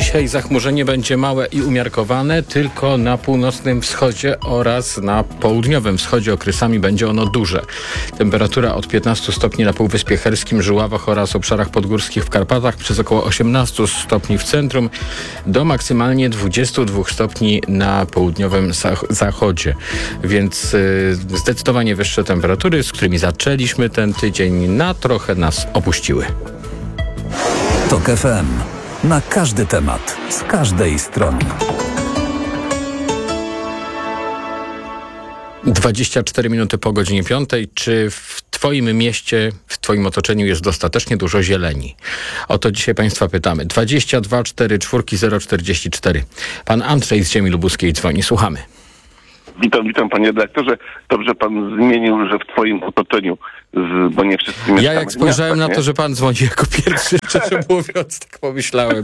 Dzisiaj zachmurzenie będzie małe i umiarkowane, tylko na północnym wschodzie oraz na południowym wschodzie okresami będzie ono duże. Temperatura od 15 stopni na Półwyspie Herskim, Żuławach oraz obszarach podgórskich w Karpatach, przez około 18 stopni w centrum, do maksymalnie 22 stopni na południowym zachodzie. Więc zdecydowanie wyższe temperatury, z którymi zaczęliśmy ten tydzień, na trochę nas opuściły. TOK FM. Na każdy temat, z każdej strony. 24 minuty po godzinie 5. Czy w Twoim mieście, w Twoim otoczeniu jest dostatecznie dużo zieleni? O to dzisiaj Państwa pytamy. 22 44 044. Pan Andrzej z Ziemi Lubuskiej dzwoni. Słuchamy. Witam panie redaktorze. Dobrze pan zmienił, że w twoim otoczeniu, bo nie wszyscy mieszkamy. Ja jak spojrzałem na to, że pan dzwoni jako pierwszy, szczerze mówiąc, tak pomyślałem,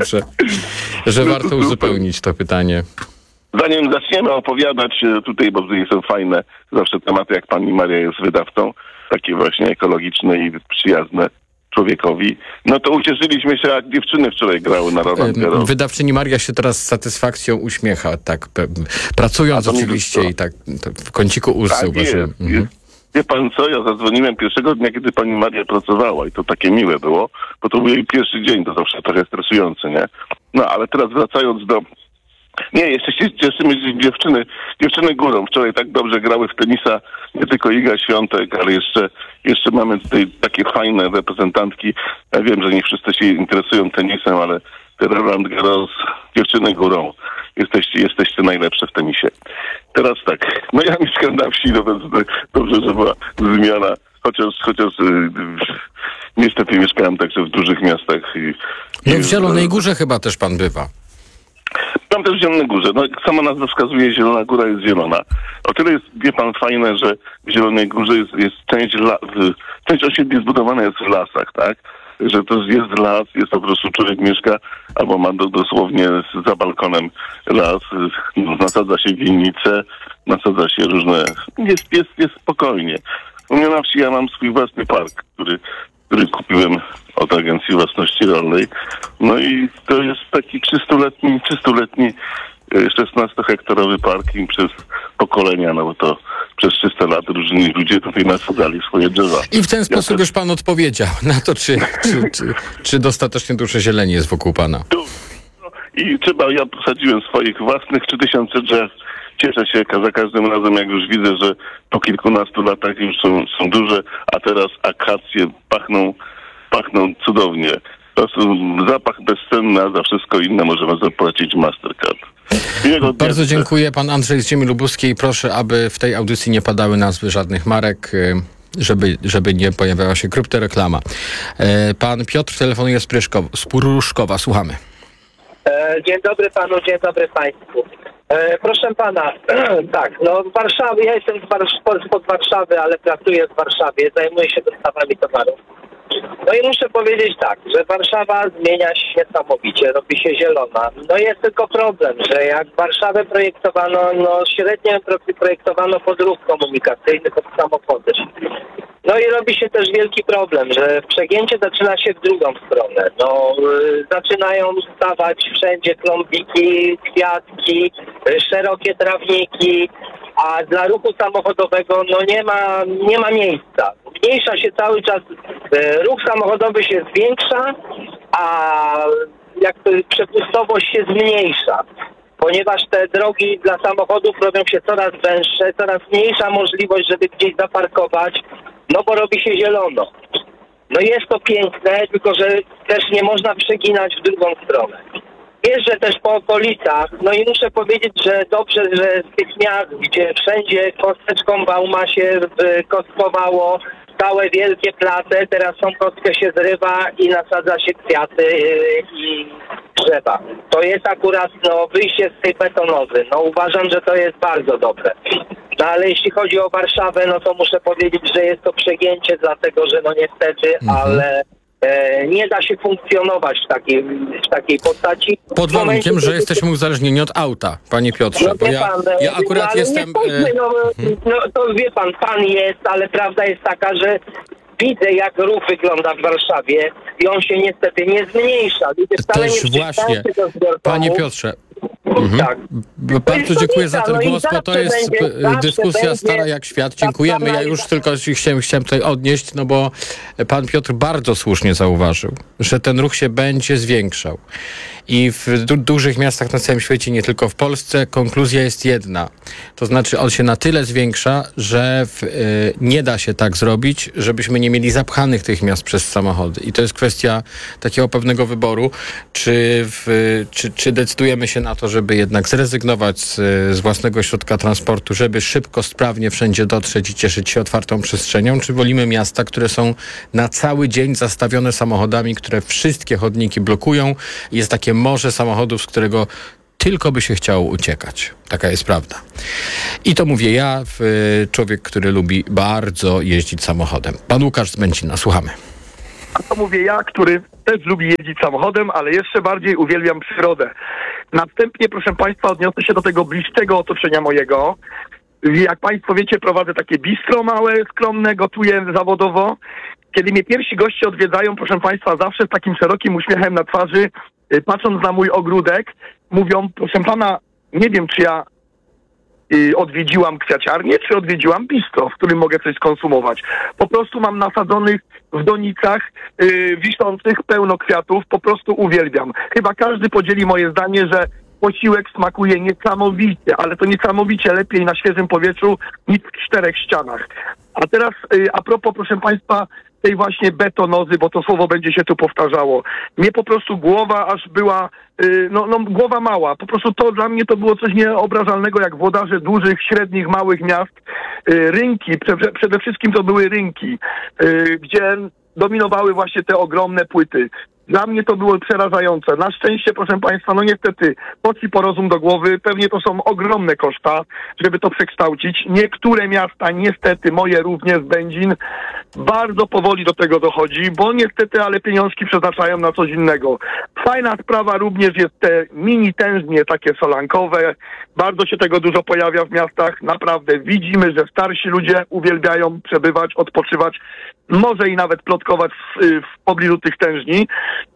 że warto uzupełnić to pytanie. Zanim zaczniemy opowiadać tutaj, bo tutaj są fajne zawsze tematy, jak pani Maria jest wydawcą, takie właśnie ekologiczne i przyjazne człowiekowi, no to ucieszyliśmy się, jak dziewczyny wczoraj grały na Roland Garros. Wydawczyni Maria się teraz z satysfakcją uśmiecha, tak, pracując oczywiście i tak w kąciku ust zauważyłem. Wie pan co, ja zadzwoniłem pierwszego dnia, kiedy pani Maria pracowała i to takie miłe było, bo to był jej pierwszy dzień, to zawsze trochę stresujące, nie? No, ale teraz wracając do... Nie, jeszcze się cieszymy, że dziewczyny górą. Wczoraj tak dobrze grały w tenisa, nie tylko Iga Świątek, ale jeszcze mamy tutaj takie fajne reprezentantki. Ja wiem, że nie wszyscy się interesują tenisem, ale te Roland Garros, dziewczyny górą. Jesteście najlepsze w tenisie. Teraz tak, no ja mieszkam na wsi, no więc dobrze, że była zmiana, chociaż niestety mieszkałem także w dużych miastach. No w Zielonej Górze chyba też pan bywa. Tam też w Zielonej Górze. No, sama nazwa wskazuje, Zielona Góra jest zielona. O tyle jest, wie pan, fajne, że w Zielonej Górze jest część osiedli zbudowana jest w lasach, tak? Że to jest las, jest po prostu człowiek mieszka, albo ma dosłownie za balkonem las, nasadza się winnice, nasadza się różne... Jest spokojnie. U mnie na wsi ja mam swój własny park, który kupiłem od Agencji Własności Rolnej. No i to jest taki 300-letni 16-hektarowy parking przez pokolenia, no bo to przez 300 lat różni ludzie tutaj nasadzali swoje drzewa. I w ten sposób już pan odpowiedział na to, czy dostatecznie dużo zieleni jest wokół pana. I ja posadziłem swoich własnych 3000 drzew. Cieszę się za każdym razem, jak już widzę, że po kilkunastu latach już są duże, a teraz akacje pachną cudownie. To jest zapach bezcenny, a za wszystko inne możemy zapłacić Mastercard. Bardzo dziękuję. Pan Andrzej z Ziemi Lubuskiej. Proszę, aby w tej audycji nie padały nazwy żadnych marek, żeby nie pojawiała się kryptoreklama. Pan Piotr telefonuje z Pruszkowa. Słuchamy. Dzień dobry panu, dzień dobry państwu. Proszę pana, tak, no w Warszawie, ja jestem spod Warszawy, ale pracuję w Warszawie, zajmuję się dostawami towarów. No i muszę powiedzieć tak, że Warszawa zmienia się niesamowicie, robi się zielona. No jest tylko problem, że jak Warszawę projektowano, średnio projektowano pod ruch komunikacyjny, pod samochody. No i robi się też wielki problem, że przegięcie zaczyna się w drugą stronę. Zaczynają stawać wszędzie klombiki, kwiatki, szerokie trawniki, a dla ruchu samochodowego nie ma miejsca. Zmniejsza się cały czas, ruch samochodowy się zwiększa, a przepustowość się zmniejsza. Ponieważ te drogi dla samochodów robią się coraz węższe, coraz mniejsza możliwość, żeby gdzieś zaparkować, bo robi się zielono. No jest to piękne, tylko że też nie można przeginać w drugą stronę. Jeżdżę też po okolicach, no i muszę powiedzieć, że dobrze, że z tych miast, gdzie wszędzie kosteczką bauma się kostkowało, całe wielkie place, teraz tą kostkę się zrywa i nasadza się kwiaty i drzewa. To jest akurat wyjście z tej betonowy. Uważam, że to jest bardzo dobre. No ale jeśli chodzi o Warszawę, to muszę powiedzieć, że jest to przegięcie, dlatego że niestety, ale nie da się funkcjonować w takiej postaci. Pod warunkiem, że jesteśmy uzależnieni od auta, panie Piotrze. Bo ja akurat jestem... to wie pan jest, ale prawda jest taka, że widzę, jak ruch wygląda w Warszawie i on się niestety nie zmniejsza. Ludzie wcale Też nie właśnie, przystają się do panie zbiorów. Piotrze, Tak. bardzo dziękuję za ten No i głos, bo to zawsze jest będzie, dyskusja zawsze stara jak świat. Dziękujemy. Ja już tylko chciałem tutaj odnieść, no bo pan Piotr bardzo słusznie zauważył, że ten ruch się będzie zwiększał. I w dużych miastach na całym świecie, nie tylko w Polsce, konkluzja jest jedna. To znaczy on się na tyle zwiększa, że nie da się tak zrobić, żebyśmy nie mieli zapchanych tych miast przez samochody. I to jest kwestia takiego pewnego wyboru, czy decydujemy się na to, żeby jednak zrezygnować z własnego środka transportu, żeby szybko, sprawnie wszędzie dotrzeć i cieszyć się otwartą przestrzenią, czy wolimy miasta, które są na cały dzień zastawione samochodami, które wszystkie chodniki blokują. Jest takie morze samochodów, z którego tylko by się chciało uciekać. Taka jest prawda. I to mówię ja, człowiek, który lubi bardzo jeździć samochodem. Pan Łukasz z Będzina, słuchamy. A to mówię ja, który też lubi jeździć samochodem, ale jeszcze bardziej uwielbiam przyrodę. Następnie, proszę Państwa, odniosę się do tego bliższego otoczenia mojego. Jak Państwo wiecie, prowadzę takie bistro małe, skromne, gotuję zawodowo. Kiedy mnie pierwsi goście odwiedzają, proszę Państwa, zawsze z takim szerokim uśmiechem na twarzy, patrząc na mój ogródek, mówią, proszę Pana, nie wiem, czy ja odwiedziłam kwiaciarnię, czy odwiedziłam bistro, w którym mogę coś skonsumować. Po prostu mam nasadzonych w donicach wiszących pełno kwiatów, po prostu uwielbiam. Chyba każdy podzieli moje zdanie, że posiłek smakuje niesamowicie, ale to niesamowicie lepiej na świeżym powietrzu niż w 4 ścianach. A teraz a propos, proszę Państwa, tej właśnie betonozy, bo to słowo będzie się tu powtarzało. Mnie po prostu głowa aż była, głowa mała. Po prostu to dla mnie to było coś nieobrażalnego, jak włodarze dużych, średnich, małych miast. Rynki, przede wszystkim to były rynki, gdzie dominowały właśnie te ogromne płyty. Dla mnie to było przerażające. Na szczęście, proszę Państwa, no niestety, poszli po rozum do głowy. Pewnie to są ogromne koszta, żeby to przekształcić. Niektóre miasta, niestety, moje również, Będzin, bardzo powoli do tego dochodzi, bo niestety, ale pieniążki przeznaczają na coś innego. Fajna sprawa również jest te mini tężnie, takie solankowe. Bardzo się tego dużo pojawia w miastach. Naprawdę widzimy, że starsi ludzie uwielbiają przebywać, odpoczywać, może i nawet plotkować w pobliżu tych tężni.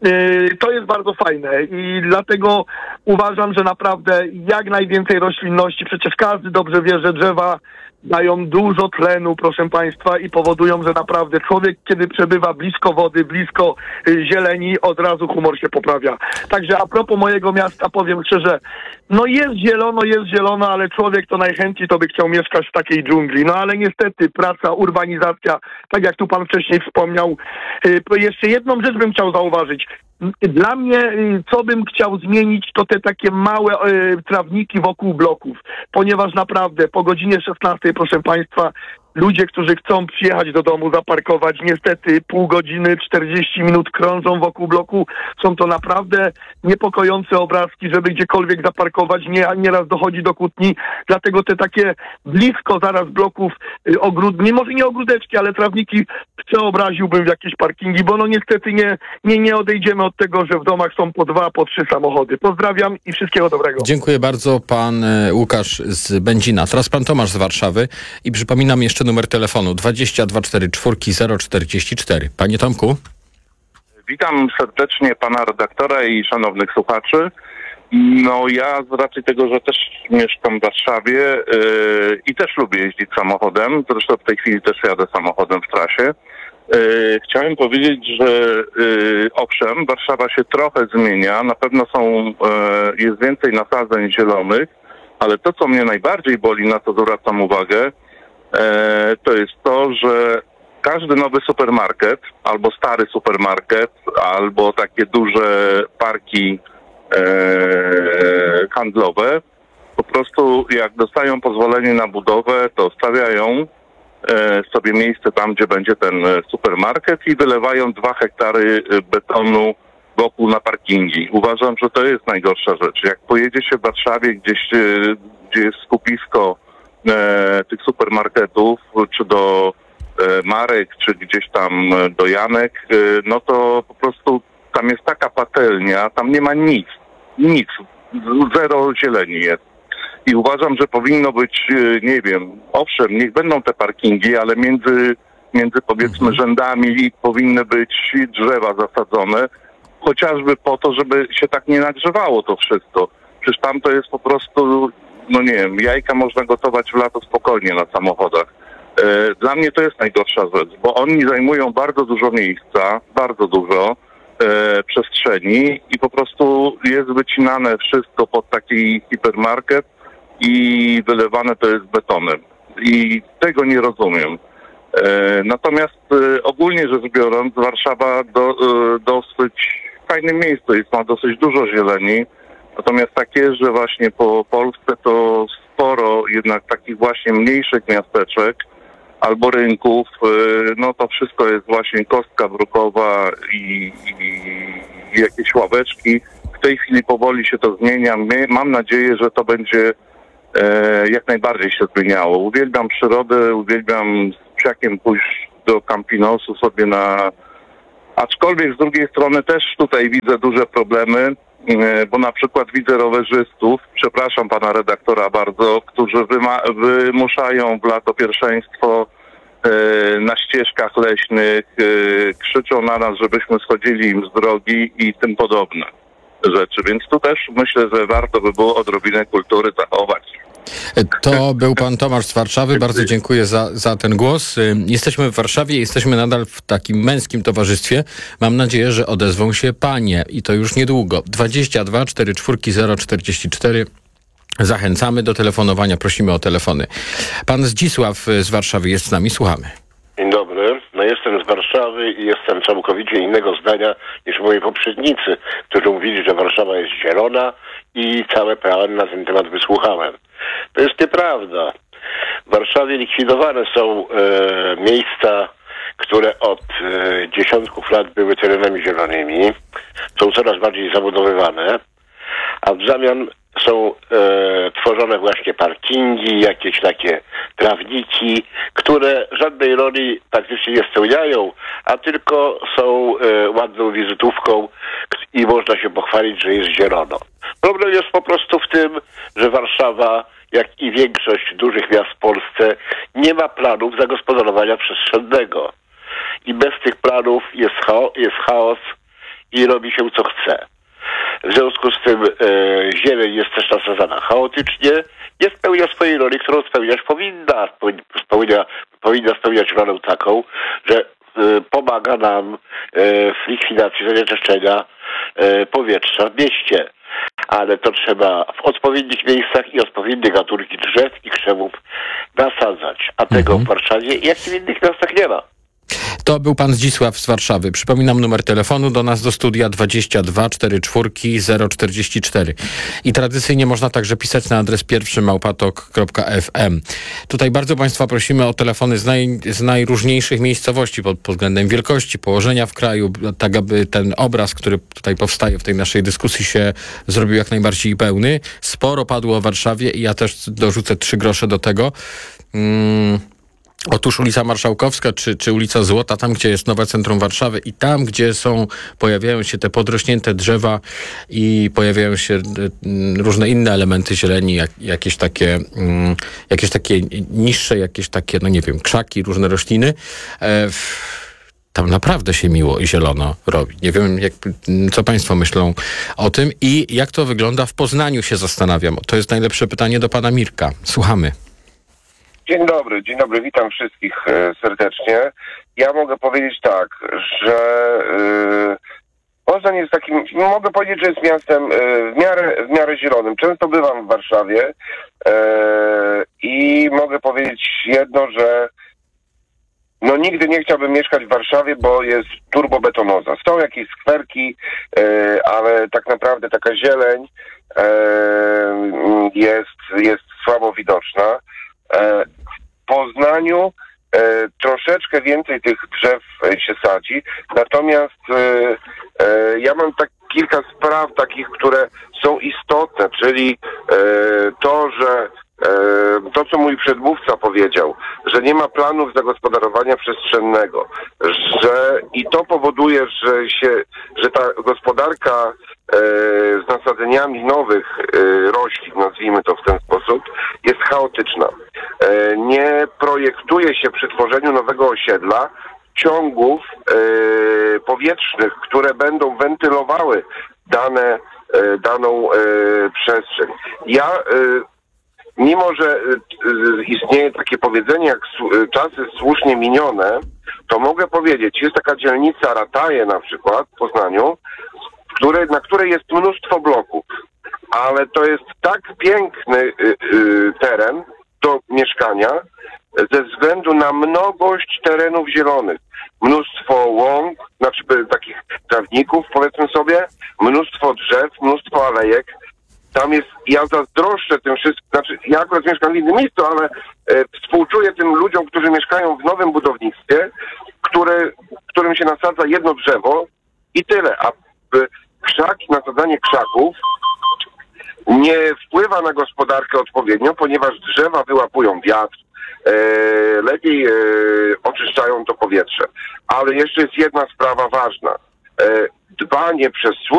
To jest bardzo fajne i dlatego uważam, że naprawdę jak najwięcej roślinności. Przecież każdy dobrze wie, że drzewa dają dużo tlenu, proszę Państwa, i powodują, że naprawdę człowiek, kiedy przebywa blisko wody, blisko zieleni, od razu humor się poprawia. Także a propos mojego miasta powiem szczerze, no jest zielono, ale człowiek to najchętniej to by chciał mieszkać w takiej dżungli. No ale niestety praca, urbanizacja, tak jak tu Pan wcześniej wspomniał. Jeszcze jedną rzecz bym chciał zauważyć. Dla mnie, co bym chciał zmienić, to te takie małe trawniki wokół bloków, ponieważ naprawdę po godzinie 16, proszę Państwa, ludzie, którzy chcą przyjechać do domu, zaparkować, niestety pół godziny, 40 minut krążą wokół bloku. Są to naprawdę niepokojące obrazki, żeby gdziekolwiek zaparkować. Nieraz dochodzi do kłótni. Dlatego te takie blisko zaraz bloków ogródni, może nie ogródeczki, ale trawniki przeobraziłbym w jakieś parkingi, bo no niestety nie odejdziemy od tego, że w domach są po 2, po 3 samochody. Pozdrawiam i wszystkiego dobrego. Dziękuję bardzo, pan Łukasz z Będzina. Teraz pan Tomasz z Warszawy i przypominam jeszcze numer telefonu 2244 044. Panie Tomku. Witam serdecznie pana redaktora i szanownych słuchaczy. No ja z racji tego, że też mieszkam w Warszawie i też lubię jeździć samochodem, zresztą w tej chwili też jadę samochodem w trasie, chciałem powiedzieć, że owszem, Warszawa się trochę zmienia, na pewno jest więcej nasadzeń zielonych, ale to, co mnie najbardziej boli, na co zwracam uwagę, to jest to, że każdy nowy supermarket, albo stary supermarket, albo takie duże parki handlowe, po prostu jak dostają pozwolenie na budowę, to stawiają sobie miejsce tam, gdzie będzie ten supermarket i wylewają 2 hektary betonu wokół na parkingi. Uważam, że to jest najgorsza rzecz. Jak pojedzie się w Warszawie gdzieś, gdzie jest skupisko tych supermarketów, czy do Marek, czy gdzieś tam do Janek, no to po prostu tam jest taka patelnia, tam nie ma nic, zero zieleni jest. I uważam, że powinno być, nie wiem, owszem, niech będą te parkingi, ale między między powiedzmy rzędami powinny być drzewa zasadzone, chociażby po to, żeby się tak nie nagrzewało to wszystko. Przecież tam to jest po prostu, no nie wiem, jajka można gotować w lato spokojnie na samochodach. Dla mnie to jest najgorsza rzecz, bo oni zajmują bardzo dużo miejsca, bardzo dużo przestrzeni i po prostu jest wycinane wszystko pod taki hipermarket i wylewane to jest betonem. I tego nie rozumiem. Natomiast ogólnie rzecz biorąc, Warszawa dosyć fajnym miejscu jest, ma dosyć dużo zieleni. Natomiast tak jeżdżę właśnie po Polsce, to sporo jednak takich właśnie mniejszych miasteczek albo rynków, no to wszystko jest właśnie kostka brukowa i jakieś ławeczki. W tej chwili powoli się to zmienia. Mam nadzieję, że to będzie jak najbardziej się zmieniało. Uwielbiam przyrodę, uwielbiam z psiakiem pójść do Campinosu sobie na... Aczkolwiek z drugiej strony też tutaj widzę duże problemy, bo na przykład widzę rowerzystów, przepraszam pana redaktora bardzo, którzy wymuszają w lato pierwszeństwo na ścieżkach leśnych, krzyczą na nas, żebyśmy schodzili im z drogi i tym podobne rzeczy. Więc tu też myślę, że warto by było odrobinę kultury zachować. To był pan Tomasz z Warszawy. Bardzo dziękuję za ten głos. Jesteśmy w Warszawie, jesteśmy nadal w takim męskim towarzystwie. Mam nadzieję, że odezwą się panie i to już niedługo. 22 44 044. Zachęcamy do telefonowania, prosimy o telefony. Pan Zdzisław z Warszawy jest z nami, słuchamy. Dzień dobry. No jestem z Warszawy i jestem całkowicie innego zdania niż moi poprzednicy, którzy mówili, że Warszawa jest zielona i całe pełen na ten temat wysłuchałem. To jest nieprawda. W Warszawie likwidowane są miejsca, które od dziesiątków lat były terenami zielonymi. Są coraz bardziej zabudowywane, a w zamian są tworzone właśnie parkingi, jakieś takie trawniki, które żadnej roli praktycznie nie spełniają, a tylko są ładną wizytówką i można się pochwalić, że jest zielono. Problem jest po prostu w tym, że Warszawa, jak i większość dużych miast w Polsce, nie ma planów zagospodarowania przestrzennego. I bez tych planów jest chaos i robi się co chce. W związku z tym zieleń jest też nasadzana chaotycznie, nie spełnia swojej roli, którą spełniać powinna. Powinna spełniać rolę taką, że pomaga nam w likwidacji zanieczyszczenia powietrza w mieście. Ale to trzeba w odpowiednich miejscach i odpowiednie gatunki drzew i krzewów nasadzać. A tego w Warszawie, jak i w innych miastach nie ma. To był pan Zdzisław z Warszawy. Przypominam numer telefonu do nas do studia 22 44 044. I tradycyjnie można także pisać na adres pierwszy@tok.fm. Tutaj bardzo państwa prosimy o telefony z najróżniejszych miejscowości pod względem wielkości, położenia w kraju, tak aby ten obraz, który tutaj powstaje w tej naszej dyskusji, się zrobił jak najbardziej pełny. Sporo padło o Warszawie i ja też dorzucę 3 grosze do tego. Otóż ulica Marszałkowska czy ulica Złota, tam gdzie jest nowe centrum Warszawy i tam gdzie pojawiają się te podrośnięte drzewa i pojawiają się różne inne elementy zieleni, jakieś takie niższe, jakieś takie, no nie wiem, krzaki, różne rośliny. Tam naprawdę się miło i zielono robi. Nie wiem, co państwo myślą o tym i jak to wygląda w Poznaniu, się zastanawiam. To jest najlepsze pytanie do pana Mirka. Słuchamy. Dzień dobry, witam wszystkich serdecznie. Ja mogę powiedzieć tak, że Poznań jest takim, mogę powiedzieć, że jest miastem w miarę zielonym. Często bywam w Warszawie i mogę powiedzieć jedno, że no nigdy nie chciałbym mieszkać w Warszawie, bo jest turbobetonoza. Są jakieś skwerki, ale tak naprawdę taka zieleń jest słabo widoczna. W Poznaniu troszeczkę więcej tych drzew się sadzi, natomiast ja mam kilka spraw takich, które są istotne, czyli to, co mój przedmówca powiedział, że nie ma planów zagospodarowania przestrzennego, i to powoduje, że ta gospodarka z nasadzeniami nowych roślin, nazwijmy to w ten sposób, jest chaotyczna. Nie projektuje się przy tworzeniu nowego osiedla ciągów powietrznych, które będą wentylowały daną przestrzeń. Mimo że istnieje takie powiedzenie jak czasy słusznie minione, to mogę powiedzieć, jest taka dzielnica Rataje na przykład w Poznaniu, na której jest mnóstwo bloków, ale to jest tak piękny teren do mieszkania ze względu na mnogość terenów zielonych. Mnóstwo łąk, znaczy takich trawników, powiedzmy sobie, mnóstwo drzew, mnóstwo alejek. Tam jest, ja zazdroszczę tym wszystkim, znaczy ja akurat mieszkam w innym miejscu, ale współczuję tym ludziom, którzy mieszkają w nowym budownictwie, którym się nasadza jedno drzewo i tyle, a nasadzanie krzaków nie wpływa na gospodarkę odpowiednio, ponieważ drzewa wyłapują wiatr, lepiej oczyszczają to powietrze. Ale jeszcze jest jedna sprawa ważna. Dbanie przez